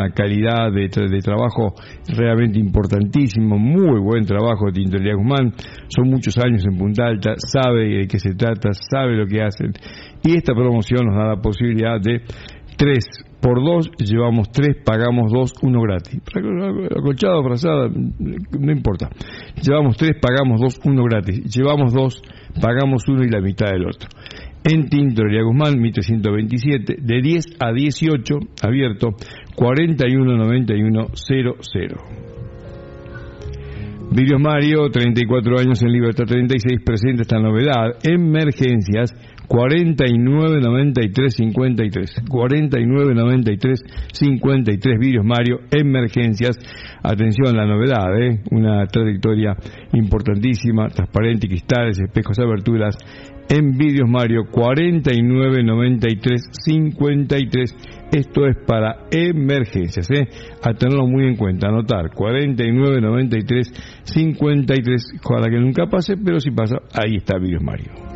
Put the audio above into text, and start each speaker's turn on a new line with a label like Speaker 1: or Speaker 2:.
Speaker 1: una calidad de trabajo realmente importantísimo, muy buen trabajo de Tintorería Guzmán, son muchos años en Punta Alta, sabe de qué se trata, sabe lo que hacen, y esta promoción nos da la posibilidad de 3 por 2, llevamos 3, pagamos 2, 1 gratis. Acolchado, frazada, no importa. Llevamos 3, pagamos 2, 1 gratis. Llevamos 2, pagamos 1 y la mitad del otro. En Tintorería Guzmán, 1327, de 10 a 18, abierto, 419100. Vidrios Mario, 34 años en Libertad 36, presenta esta novedad. Emergencias, 499353. 499353. Vidrios Mario, emergencias. Atención, la novedad, una trayectoria importantísima, transparente, cristales, espejos, aberturas. En Vidrios Mario, 499353. Esto es para emergencias, a tenerlo muy en cuenta, anotar 499353. Ojalá que nunca pase, pero si pasa, ahí está Vidrios Mario.